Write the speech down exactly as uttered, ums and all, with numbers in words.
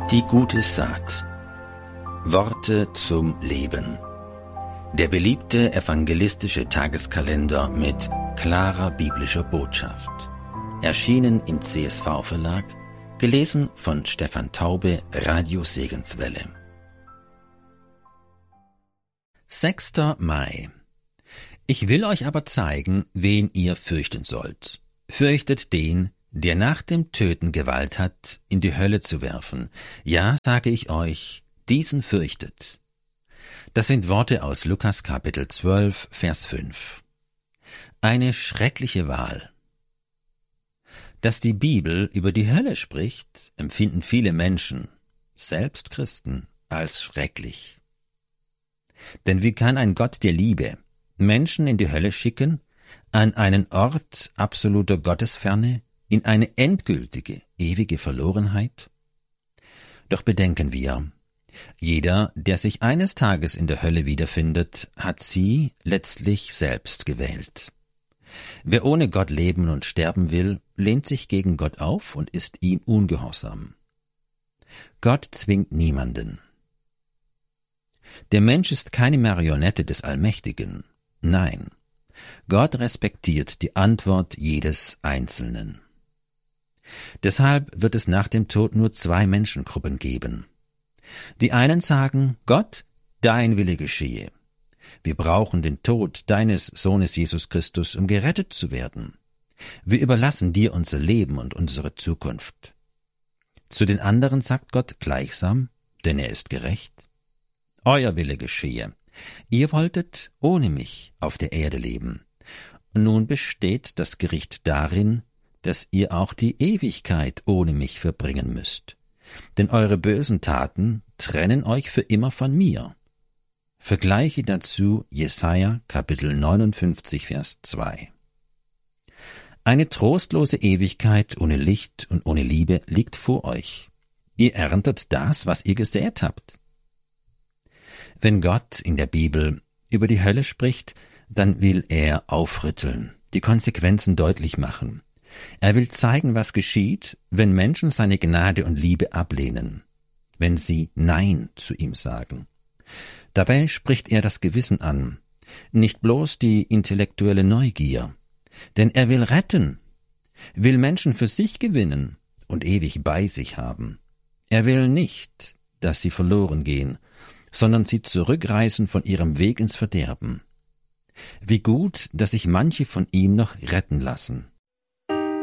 Die gute Saat. Worte zum Leben. Der beliebte evangelistische Tageskalender mit klarer biblischer Botschaft. Erschienen im C S V-Verlag, gelesen von Stefan Taube, Radio Segenswelle. sechster Mai. Ich will euch aber zeigen, wen ihr fürchten sollt. Fürchtet den, der nach dem Töten Gewalt hat, in die Hölle zu werfen. Ja, sage ich euch, diesen fürchtet. Das sind Worte aus Lukas Kapitel zwölf, Vers fünf. Eine schreckliche Wahl. Dass die Bibel über die Hölle spricht, empfinden viele Menschen, selbst Christen, als schrecklich. Denn wie kann ein Gott der Liebe Menschen in die Hölle schicken, an einen Ort absoluter Gottesferne, in eine endgültige, ewige Verlorenheit? Doch bedenken wir, jeder, der sich eines Tages in der Hölle wiederfindet, hat sie letztlich selbst gewählt. Wer ohne Gott leben und sterben will, lehnt sich gegen Gott auf und ist ihm ungehorsam. Gott zwingt niemanden. Der Mensch ist keine Marionette des Allmächtigen. Nein, Gott respektiert die Antwort jedes Einzelnen. Deshalb wird es nach dem Tod nur zwei Menschengruppen geben. Die einen sagen, Gott, dein Wille geschehe. Wir brauchen den Tod deines Sohnes Jesus Christus, um gerettet zu werden. Wir überlassen dir unser Leben und unsere Zukunft. Zu den anderen sagt Gott gleichsam, denn er ist gerecht, euer Wille geschehe. Ihr wolltet ohne mich auf der Erde leben. Nun besteht das Gericht darin, dass ihr auch die Ewigkeit ohne mich verbringen müsst. Denn eure bösen Taten trennen euch für immer von mir. Vergleiche dazu Jesaja Kapitel neunundfünfzig, Vers zwei. Eine trostlose Ewigkeit ohne Licht und ohne Liebe liegt vor euch. Ihr erntet das, was ihr gesät habt. Wenn Gott in der Bibel über die Hölle spricht, dann will er aufrütteln, die Konsequenzen deutlich machen. Er will zeigen, was geschieht, wenn Menschen seine Gnade und Liebe ablehnen, wenn sie Nein zu ihm sagen. Dabei spricht er das Gewissen an, nicht bloß die intellektuelle Neugier, denn er will retten, will Menschen für sich gewinnen und ewig bei sich haben. Er will nicht, dass sie verloren gehen, sondern sie zurückreißen von ihrem Weg ins Verderben. Wie gut, dass sich manche von ihm noch retten lassen.